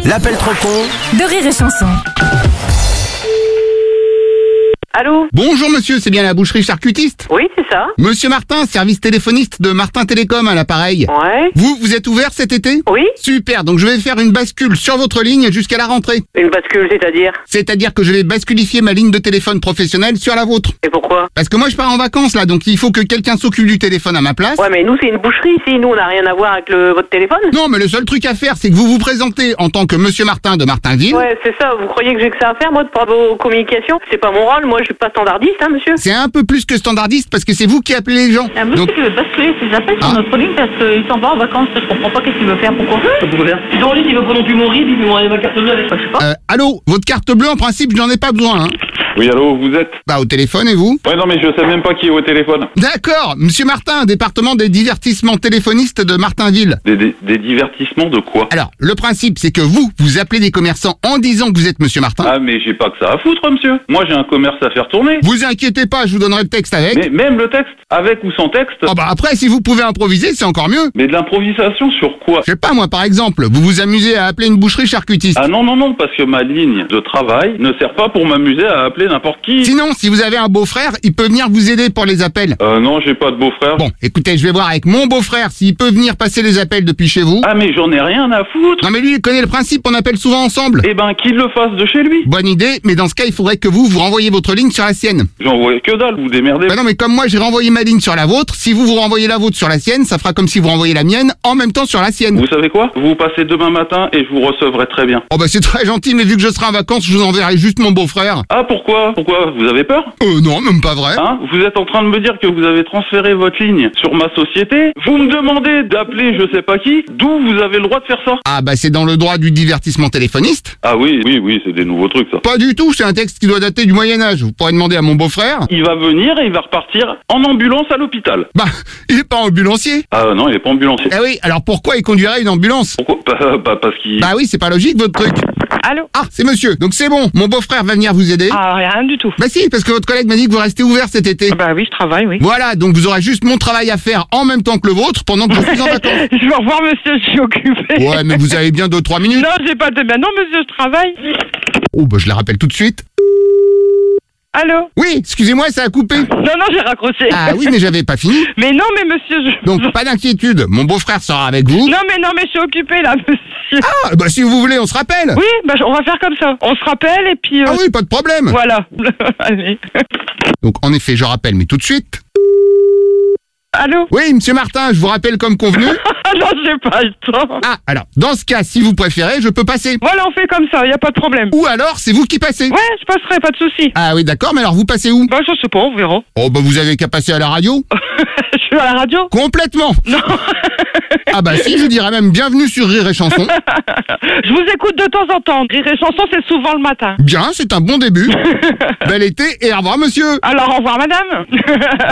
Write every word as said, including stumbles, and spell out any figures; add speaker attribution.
Speaker 1: L'appel trop con
Speaker 2: de Rire et Chanson.
Speaker 3: Allô?
Speaker 4: Bonjour monsieur, c'est bien la boucherie charcutiste?
Speaker 3: Oui, c'est ça.
Speaker 4: Monsieur Martin, service téléphoniste de Martin Télécom à l'appareil.
Speaker 3: Ouais.
Speaker 4: Vous, vous êtes ouvert cet été?
Speaker 3: Oui.
Speaker 4: Super, donc je vais faire une bascule sur votre ligne jusqu'à la rentrée.
Speaker 3: Une bascule, c'est-à-dire?
Speaker 4: C'est-à-dire que je vais basculifier ma ligne de téléphone professionnelle sur la vôtre.
Speaker 3: Et pourquoi?
Speaker 4: Parce que moi je pars en vacances là, donc il faut que quelqu'un s'occupe du téléphone à ma place.
Speaker 3: Ouais, mais nous, c'est une boucherie ici. Nous, on n'a rien à voir avec le, votre téléphone.
Speaker 4: Non, mais le seul truc à faire, c'est que vous vous présentez en tant que monsieur Martin de Martinville.
Speaker 3: Ouais, c'est ça. Vous croyez que j'ai que ça à faire, moi, de par vos communications? C'est pas mon rôle. Moi, je suis pas standardiste, hein, monsieur.
Speaker 4: C'est un peu plus que standardiste parce que c'est vous qui appelez les gens.
Speaker 5: Ah, monsieur,
Speaker 4: Donc,
Speaker 5: tu veux basculer ses appels sur
Speaker 4: Ah.
Speaker 5: notre ligne parce qu'il s'en va en vacances. Je comprends pas qu'est-ce qu'il veut faire. Pourquoi?
Speaker 6: Pourquoi faire? Si dans le lit, il veut pas non plus mourir, il veut m'envoyer ma carte bleue avec.
Speaker 5: Je sais pas.
Speaker 4: euh, allô, votre carte bleue en principe, j'en ai pas besoin. Hein.
Speaker 7: Oui, allô, vous êtes?
Speaker 4: Bah au téléphone et vous?
Speaker 7: Ouais, non, mais je sais même pas qui est au téléphone.
Speaker 4: D'accord, monsieur Martin, département des divertissements téléphonistes de Martinville.
Speaker 7: Des, des, des divertissements de quoi?
Speaker 4: Alors, le principe, c'est que vous, vous appelez des commerçants en disant que vous êtes monsieur Martin.
Speaker 7: Ah, mais j'ai pas que ça à foutre, monsieur. Moi, j'ai un commerce à faire tourner.
Speaker 4: Vous inquiétez pas, je vous donnerai le texte avec.
Speaker 7: Mais même le texte, avec ou sans texte.
Speaker 4: Oh bah après, si vous pouvez improviser, c'est encore mieux.
Speaker 7: Mais de l'improvisation sur quoi?
Speaker 4: Je sais pas, moi, par exemple, vous vous amusez à appeler une boucherie charcutiste.
Speaker 7: Ah non, non, non, parce que ma ligne de travail ne sert pas pour m'amuser à appeler n'importe qui.
Speaker 4: Sinon, si vous avez un beau-frère, il peut venir vous aider pour les appels.
Speaker 7: Euh, non, j'ai pas de beau-frère.
Speaker 4: Bon, écoutez, je vais voir avec mon beau-frère s'il peut venir passer les appels depuis chez vous.
Speaker 7: Ah, mais j'en ai rien à foutre.
Speaker 4: Non mais lui, il connaît le principe, on appelle souvent ensemble.
Speaker 7: Eh ben, qu'il le fasse de chez lui.
Speaker 4: Bonne idée, mais dans ce cas, il faudrait que vous, vous renvoyiez votre ligne sur la sienne.
Speaker 7: J'en vois que dalle, vous démerdez.
Speaker 4: Bah non, mais comme moi, j'ai renvoyé ma ligne sur la vôtre, si vous vous renvoyez la vôtre sur la sienne, ça fera comme si vous renvoyez la mienne en même temps sur la sienne.
Speaker 7: Vous savez quoi? Vous passez demain matin et je vous recevrai très bien.
Speaker 4: Oh bah c'est très gentil, mais vu que je serai en vacances, je vous enverrai juste mon beau-frère.
Speaker 7: Ah, pourquoi? Pourquoi? Vous avez peur?
Speaker 4: Euh non, même pas vrai.
Speaker 7: Hein? Vous êtes en train de me dire que vous avez transféré votre ligne sur ma société? Vous me demandez d'appeler je sais pas qui? D'où vous avez le droit de faire ça?
Speaker 4: Ah bah c'est dans le droit du divertissement téléphoniste.
Speaker 7: Ah oui, oui, oui, c'est des nouveaux trucs ça.
Speaker 4: Pas du tout, c'est un texte qui doit dater du Moyen-Âge. Vous pourrez demander à mon beau-frère.
Speaker 7: Il va venir et il va repartir en ambulance à l'hôpital.
Speaker 4: Bah, il est pas ambulancier.
Speaker 7: Ah non, il est pas ambulancier.
Speaker 4: Ah oui, alors pourquoi il conduirait une ambulance?
Speaker 7: Pourquoi? Bah, bah, parce qu'il...
Speaker 4: Bah oui, c'est pas logique votre truc.
Speaker 3: Allô?
Speaker 4: Ah, c'est monsieur, donc c'est bon, mon beau-frère va venir vous aider.
Speaker 3: Ah, rien du tout.
Speaker 4: Bah si, parce que votre collègue m'a dit que vous restez ouvert cet été.
Speaker 3: Bah oui, je travaille, oui.
Speaker 4: Voilà, donc vous aurez juste mon travail à faire en même temps que le vôtre pendant que je suis en vacances.
Speaker 3: Je vais au revoir, monsieur, je suis occupé.
Speaker 4: Ouais, mais vous avez bien deux trois minutes.
Speaker 3: Non, j'ai pas de... Ben non, monsieur, je travaille.
Speaker 4: Oh, bah je la rappelle tout de suite.
Speaker 3: Allô?
Speaker 4: Oui, excusez-moi, ça a coupé.
Speaker 3: Non, non, j'ai raccroché.
Speaker 4: Ah oui, mais j'avais pas fini.
Speaker 3: Mais non, mais monsieur, je...
Speaker 4: Donc pas d'inquiétude, mon beau-frère sera avec vous.
Speaker 3: Non, mais non, mais je suis occupé, là, monsieur.
Speaker 4: Ah, bah si vous voulez, on se rappelle.
Speaker 3: Oui, bah on va faire comme ça. On se rappelle et puis... euh,
Speaker 4: Ah oui, pas de problème.
Speaker 3: Voilà. Allez.
Speaker 4: Donc en effet, je rappelle, mais tout de suite.
Speaker 3: Allô?
Speaker 4: Oui, monsieur Martin, je vous rappelle comme convenu.
Speaker 3: Non, j'ai pas le temps.
Speaker 4: Ah, alors, dans ce cas, si vous préférez, je peux passer.
Speaker 3: Voilà, on fait comme ça, y a pas de problème.
Speaker 4: Ou alors, c'est vous qui passez.
Speaker 3: Ouais, je passerai, pas de souci.
Speaker 4: Ah oui, d'accord, mais alors vous passez où?
Speaker 3: Bah, je sais pas, on verra.
Speaker 4: Oh, bah vous avez qu'à passer à la radio.
Speaker 3: Je suis à la radio?
Speaker 4: Complètement.
Speaker 3: Non.
Speaker 4: Ah bah si, je dirais même bienvenue sur Rire et Chanson.
Speaker 3: Je vous écoute de temps en temps. Rire et Chanson, c'est souvent le matin.
Speaker 4: Bien, c'est un bon début. Bel été et au revoir monsieur.
Speaker 3: Alors, au revoir, madame.